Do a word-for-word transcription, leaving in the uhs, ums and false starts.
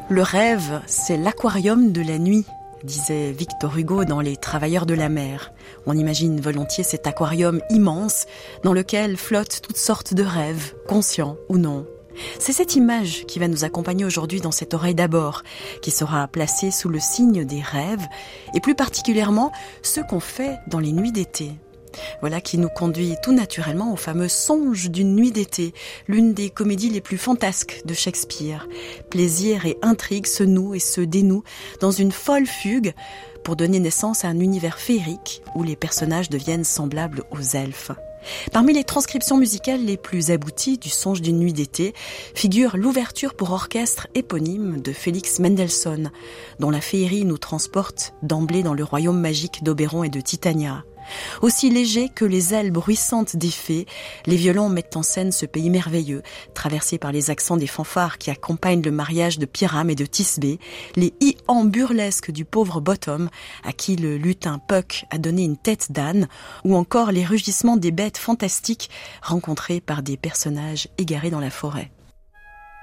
Le rêve, c'est l'aquarium de la nuit, disait Victor Hugo dans Les Travailleurs de la mer. On imagine volontiers cet aquarium immense dans lequel flottent toutes sortes de rêves, conscients ou non. C'est cette image qui va nous accompagner aujourd'hui dans cette oreille d'abord, qui sera placée sous le signe des rêves, et plus particulièrement ceux qu'on fait dans les nuits d'été. Voilà qui nous conduit tout naturellement au fameux Songe d'une nuit d'été, l'une des comédies les plus fantasques de Shakespeare. Plaisir et intrigue se nouent et se dénouent dans une folle fugue pour donner naissance à un univers féerique où les personnages deviennent semblables aux elfes. Parmi les transcriptions musicales les plus abouties du Songe d'une nuit d'été figure l'ouverture pour orchestre éponyme de Félix Mendelssohn, dont la féerie nous transporte d'emblée dans le royaume magique d'Oberon et de Titania. Aussi léger que les ailes bruissantes des fées, les violons mettent en scène ce pays merveilleux, traversé par les accents des fanfares qui accompagnent le mariage de Pyrame et de Thisbé, les hi-han burlesques du pauvre Bottom, à qui le lutin Puck a donné une tête d'âne, ou encore les rugissements des bêtes fantastiques rencontrées par des personnages égarés dans la forêt.